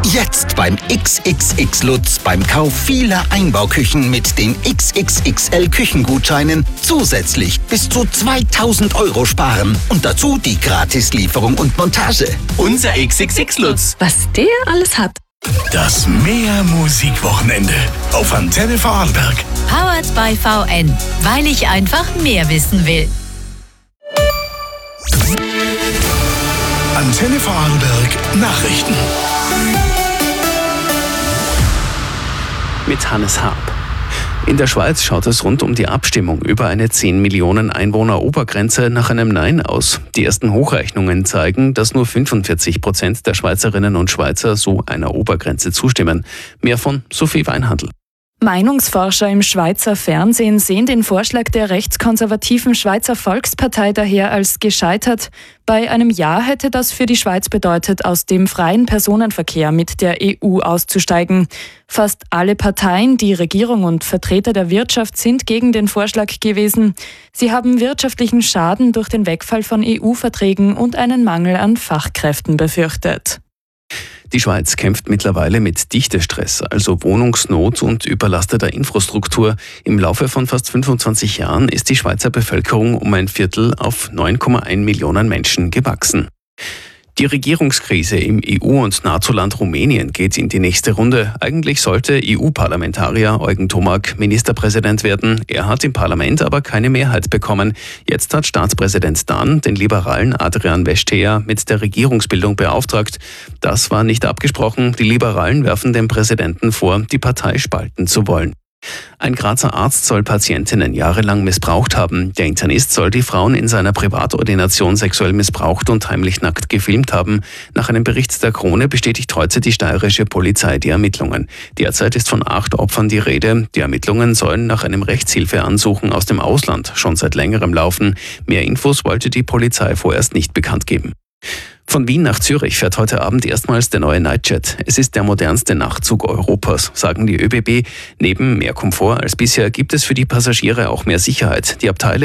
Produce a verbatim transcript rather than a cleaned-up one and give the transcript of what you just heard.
Jetzt beim X X X Lutz beim Kauf vieler Einbauküchen mit den X X X L Küchengutscheinen zusätzlich bis zu zweitausend Euro sparen. Und dazu die Gratislieferung und Montage. Unser X X X Lutz. Was der alles hat. Das Mehr-Musik-Wochenende auf Antenne Vorarlberg. Powered by V N, weil ich einfach mehr wissen will. Antenne Vorarlberg Nachrichten. Mit Hannes Harp. In der Schweiz schaut es rund um die Abstimmung über eine zehn Millionen Einwohner Obergrenze nach einem Nein aus. Die ersten Hochrechnungen zeigen, dass nur fünfundvierzig Prozent der Schweizerinnen und Schweizer so einer Obergrenze zustimmen. Mehr von Sophie Weinhandl. Meinungsforscher im Schweizer Fernsehen sehen den Vorschlag der rechtskonservativen Schweizer Volkspartei daher als gescheitert. Bei einem Ja hätte das für die Schweiz bedeutet, aus dem freien Personenverkehr mit der E U auszusteigen. Fast alle Parteien, die Regierung und Vertreter der Wirtschaft sind gegen den Vorschlag gewesen. Sie haben wirtschaftlichen Schaden durch den Wegfall von E U-Verträgen und einen Mangel an Fachkräften befürchtet. Die Schweiz kämpft mittlerweile mit Dichtestress, also Wohnungsnot und überlasteter Infrastruktur. Im Laufe von fast fünfundzwanzig Jahren ist die Schweizer Bevölkerung um ein Viertel auf neun Komma eins Millionen Menschen gewachsen. Die Regierungskrise im E U- und NATO-Land Rumänien geht in die nächste Runde. Eigentlich sollte E U-Parlamentarier Eugen Tomak Ministerpräsident werden. Er hat im Parlament aber keine Mehrheit bekommen. Jetzt hat Staatspräsident Dan den liberalen Adrian Vesteja mit der Regierungsbildung beauftragt. Das war nicht abgesprochen. Die Liberalen werfen dem Präsidenten vor, die Partei spalten zu wollen. Ein Grazer Arzt soll Patientinnen jahrelang missbraucht haben. Der Internist soll die Frauen in seiner Privatordination sexuell missbraucht und heimlich nackt gefilmt haben. Nach einem Bericht der Krone bestätigt heute die steirische Polizei die Ermittlungen. Derzeit ist von acht Opfern die Rede. Die Ermittlungen sollen nach einem Rechtshilfeansuchen aus dem Ausland schon seit längerem laufen. Mehr Infos wollte die Polizei vorerst nicht bekannt geben. Von Wien nach Zürich fährt heute Abend erstmals der neue Nightjet. Es ist der modernste Nachtzug Europas, sagen die ÖBB. Neben mehr Komfort als bisher gibt es für die Passagiere auch mehr Sicherheit. Die Abteile